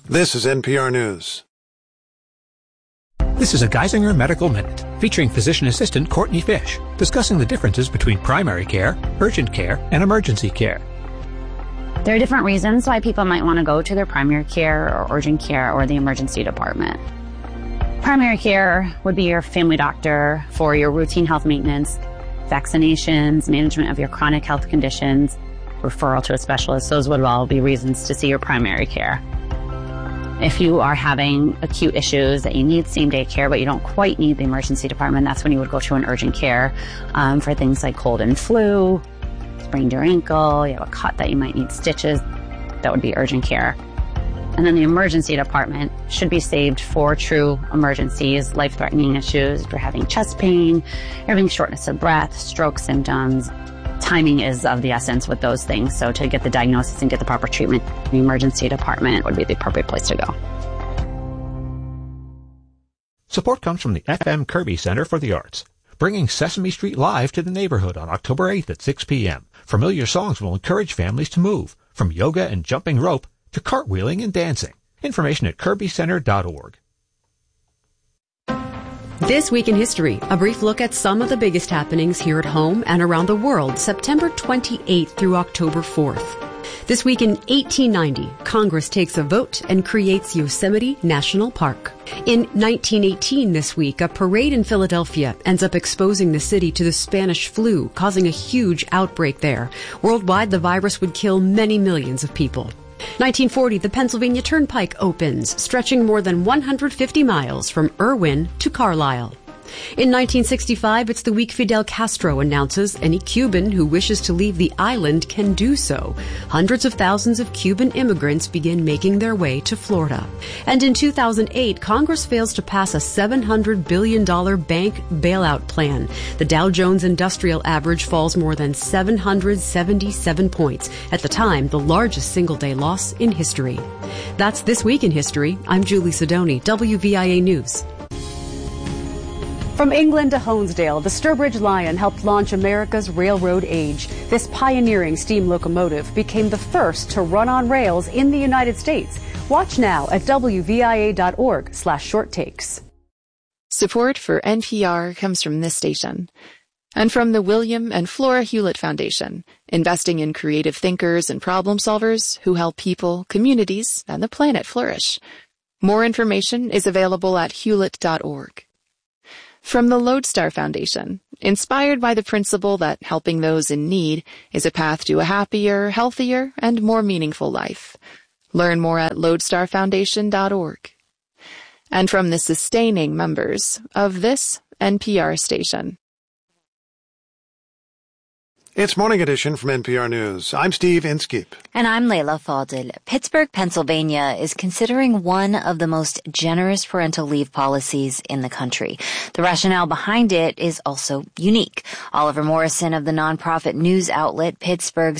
This is NPR News. This is a Geisinger Medical Minute, featuring physician assistant Courtney Fish, discussing the differences between primary care, urgent care, and emergency care. There are different reasons why people might want to go to their primary care or urgent care or the emergency department. Primary care would be your family doctor for your routine health maintenance, vaccinations, management of your chronic health conditions, referral to a specialist. Those would all be reasons to see your primary care. If you are having acute issues that you need same-day care, but you don't quite need the emergency department, that's when you would go to an urgent care for things like cold and flu, sprained your ankle, you have a cut that you might need stitches. That would be urgent care. And then the emergency department should be saved for true emergencies, life-threatening issues. If you're having chest pain, you're having shortness of breath, stroke symptoms. Timing is of the essence with those things. So to get the diagnosis and get the proper treatment, the emergency department would be the appropriate place to go. Support comes from the FM Kirby Center for the Arts, bringing Sesame Street Live to the neighborhood on October 8th at 6 p.m. Familiar songs will encourage families to move, from yoga and jumping rope to cartwheeling and dancing. Information at kirbycenter.org. This Week in History, a brief look at some of the biggest happenings here at home and around the world, September 28th through October 4th. This week in 1890, Congress takes a vote and creates Yosemite National Park. In 1918 this week, a parade in Philadelphia ends up exposing the city to the Spanish flu, causing a huge outbreak there. Worldwide, the virus would kill many millions of people. 1940, the Pennsylvania Turnpike opens, stretching more than 150 miles from Irwin to Carlisle. In 1965, it's the week Fidel Castro announces any Cuban who wishes to leave the island can do so. Hundreds of thousands of Cuban immigrants begin making their way to Florida. And in 2008, Congress fails to pass a $700 billion bank bailout plan. The Dow Jones Industrial Average falls more than 777 points, at the time the largest single-day loss in history. That's This Week in History. I'm Julie Sidoni, WVIA News. From England to Honesdale, the Sturbridge Lion helped launch America's railroad age. This pioneering steam locomotive became the first to run on rails in the United States. Watch now at wvia.org/shorttakes. Support for NPR comes from this station and from the William and Flora Hewlett Foundation, investing in creative thinkers and problem solvers who help people, communities, and the planet flourish. More information is available at hewlett.org. From the Lodestar Foundation, inspired by the principle that helping those in need is a path to a happier, healthier, and more meaningful life. Learn more at lodestarfoundation.org. And from the sustaining members of this NPR station. It's Morning Edition from NPR News. I'm Steve Inskeep. And I'm Leila Fadel. Pittsburgh, Pennsylvania is considering one of the most generous parental leave policies in the country. The rationale behind it is also unique. Oliver Morrison of the nonprofit news outlet Pittsburgh